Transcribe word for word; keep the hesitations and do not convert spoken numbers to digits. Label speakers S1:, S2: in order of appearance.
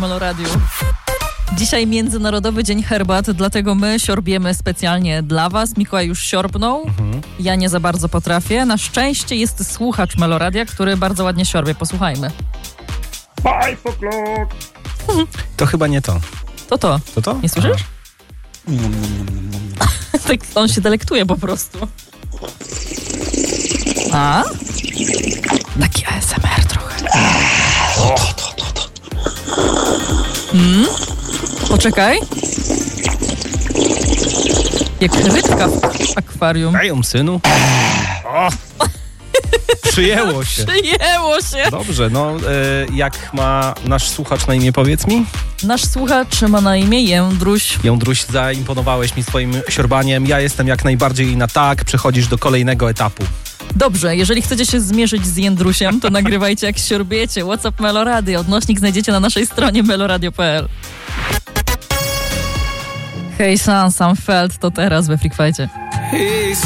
S1: Meloradiu. Dzisiaj Międzynarodowy Dzień Herbat, dlatego my siorbiemy specjalnie dla was. Mikołaj już siorbnął, mhm. ja nie za bardzo potrafię. Na szczęście jest słuchacz Meloradia, który bardzo ładnie siorbie. Posłuchajmy.
S2: Five o'clock.
S3: To chyba nie to.
S1: To to.
S3: To to?
S1: Nie słyszysz? Tak on się delektuje po prostu. A? Taki A S M R trochę.
S3: To, to, to, to.
S1: Hmm? Poczekaj. Jak rybka w akwarium.
S3: Daj ją, synu. O! Przyjęło się.
S1: Przyjęło się.
S3: Dobrze, no e, jak ma nasz słuchacz na imię, powiedz mi?
S1: Nasz słuchacz ma na imię Jędruś.
S3: Jędruś, zaimponowałeś mi swoim siorbaniem. Ja jestem jak najbardziej na tak. Przechodzisz do kolejnego etapu.
S1: Dobrze, jeżeli chcecie się zmierzyć z Jędrusiem, to nagrywajcie jak siorbiecie. WhatsApp Meloradio. Odnośnik znajdziecie na naszej stronie meloradio kropka p l. Hej, Sam, Sam Feld, to teraz we Freak Fightie.